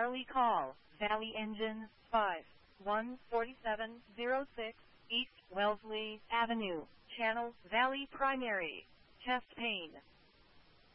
Charlie call, Valley Engine, 514706, East Wellesley Avenue, Channel Valley Primary, chest pain.